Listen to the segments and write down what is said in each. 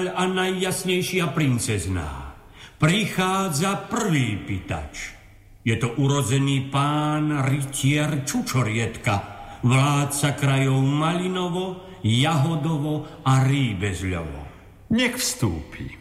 kráľ a najjasnejšia princezná. Prichádza prvý pýtač. Je to urodzený pán rytier Čučorietka, vládca krajov Malinovo, Jahodovo a Rýbezľovo. Nech vstúpi.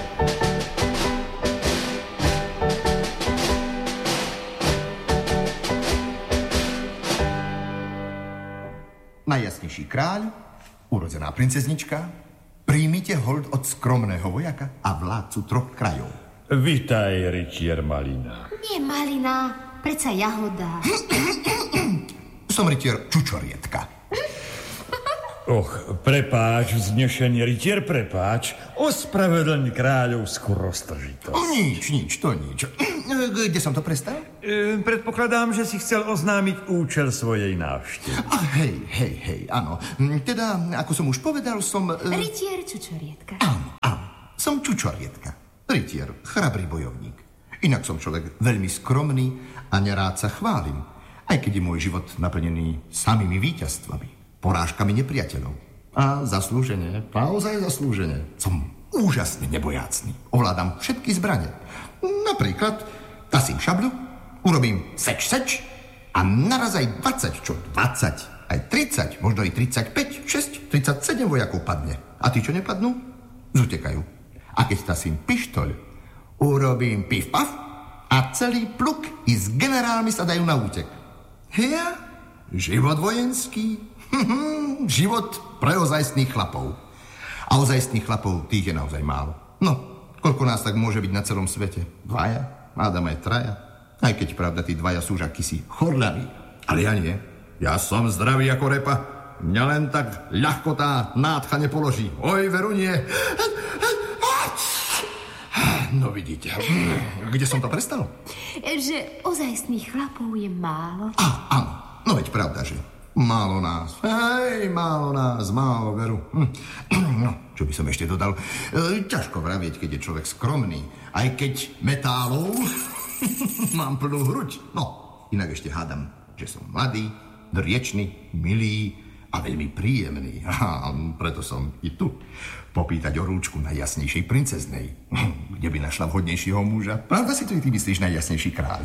Najjasnejší kráľ, urodzená princeznička, príjmite hold od skromného vojaka a vládcu 3 krajov. Vitaj, rytier Malina. Nie Malina, predsa Jahoda. Som rytier Čučorietka. Och, prepáč, vznešený rytier, prepáč. Ospravedlň kráľovskú roztržitosť. Nič, to nič. Kde som to prestal? Predpokladám, že si chcel oznámiť účel svojej návštevy. Hej, áno. Teda, ako som už povedal, som... Rytier Čučorietka. Áno, som Čučorietka. Rytier, chrabrý bojovník. Inak som človek veľmi skromný a nerád sa chválim, aj keď je môj život naplnený samými víťazstvami, porážkami nepriateľov. A zaslúžene, naozaj zaslúžene, som úžasne nebojácný. Ovládam všetky zbrane. Napríklad tasím šabľu, urobím seč a naraz aj 20, čo 20, aj 30, možno i 35, 6, 37 vojakov padne. A tí, čo nepadnú, zutekajú. A keď tasím pištoľ, urobím pif-paf a celý pluk i s generálmi sa dajú na útek. Ja, život vojenský, život pre ozajstných chlapov. A ozajstných chlapov tých je naozaj málo. No, koľko nás tak môže byť na celom svete? 2, Adam aj 3. Aj keď pravda, tí 2 sú už akýsi chorľaví. Ale ja nie. Ja som zdravý ako repa. Mňa len tak ľahko tá nádcha nepoloží. Oj, veru nie. No vidíte. Kde som to prestal? Že ozajstných chlapov je málo. Áno. No veď pravda, že málo nás. Hej, málo veru. No, čo by som ešte dodal? Ťažko vravieť, keď je človek skromný. Aj keď metálov mám plnú hruď. No, inak ešte hádam, že som mladý, driečný, milý a veľmi príjemný. A preto som i tu. Popýtať o rúčku najjasnejšej princeznej. Kde by našla vhodnejšieho muža? Pravda si to i ty myslíš, najjasnejší kráľ?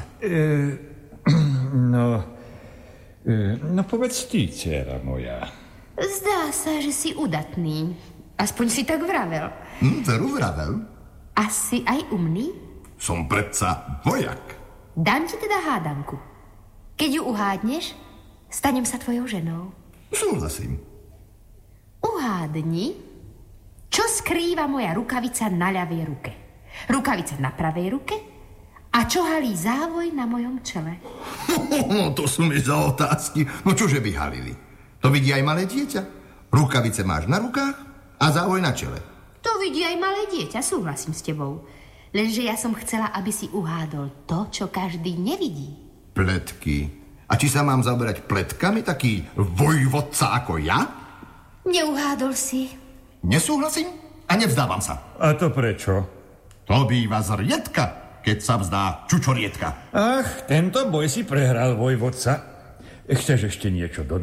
No povedz ty, dcéra moja. Zdá sa, že si udatný. Aspoň si tak vravel. Veru vravel. A si aj umný? Som predsa vojak. Dám ti teda hádanku. Keď ju uhádneš, stanem sa tvojou ženou. Súhlasím. Uhádni, čo skrýva moja rukavica na ľavej ruke. Rukavica na pravej ruke a čo halí závoj na mojom čele. No to sú mi za otázky. No čože by halili? To vidí aj malé dieťa. Rukavice máš na rukách a závoj na čele. To vidí aj malé dieťa, súhlasím s tebou. Lenže ja som chcela, aby si uhádol to, čo každý nevidí. Pletky. A či sa mám zaoberať pletkami, taký vojvodca ako ja? Neuhádol si. Nesúhlasím a nevzdávam sa. A to prečo? To býva zriedka, keď sa vzdá Čučorietka. Ach, tento boj si prehral, vojvodca. Chceš ešte niečo dodať?